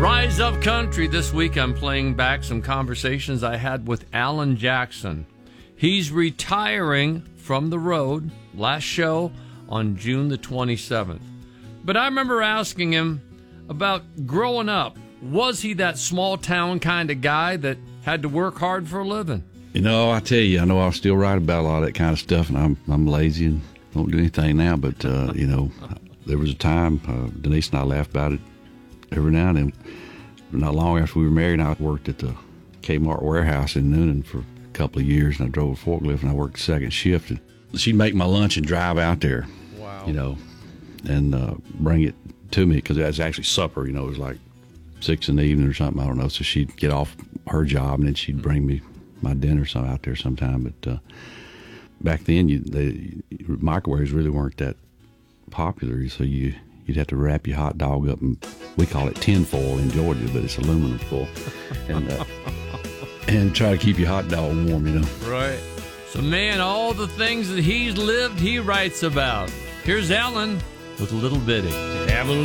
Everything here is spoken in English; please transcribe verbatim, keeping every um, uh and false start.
Rise Up Country. This week I'm playing back some conversations I had with Alan Jackson. He's retiring from the road. Last show on June the twenty-seventh. But I remember asking him about growing up. Was he that small town kind of guy that had to work hard for a living? You know, I tell you, I know I'll still write about a lot of that kind of stuff, and I'm I'm lazy and don't do anything now. But uh, you know, there was a time uh, Denise and I laugh about it every now and then. Not long after we were married, I worked at the Kmart warehouse in Noonan for a couple of years, and I drove a forklift, and I worked second shift. And she'd make my lunch and drive out there, wow. you know, and uh, bring it to me, because it was actually supper. You know, it was like six in the evening or something. I don't know. So she'd get off her job, and then she'd bring me my dinner some out there sometime. But uh, back then, you, the microwaves really weren't that popular, so you you'd have to wrap your hot dog up, and we call it tin foil in Georgia, but it's aluminum foil, and uh, and try to keep your hot dog warm, you know. Right. So, man, all the things that he's lived, he writes about. Here's Alan with Little Bitty. Have a